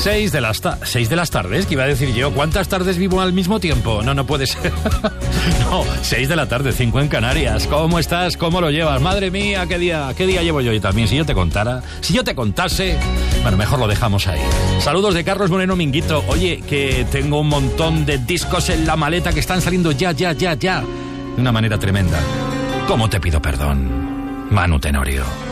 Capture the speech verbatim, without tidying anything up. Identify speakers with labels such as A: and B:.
A: Seis de, las ta- seis de las tardes, que iba a decir yo. ¿Cuántas tardes vivo al mismo tiempo? No, no puede ser. No, seis de la tarde, cinco en Canarias. ¿Cómo estás? ¿Cómo lo llevas? Madre mía, ¿qué día, qué día llevo yo? Y también, si yo te contara, si yo te contase... Bueno, mejor lo dejamos ahí. Saludos de Carlos Moreno Minguito. Oye, que tengo un montón de discos en la maleta que están saliendo ya, ya, ya, ya. De una manera tremenda. ¿Cómo te pido perdón, Manu Tenorio?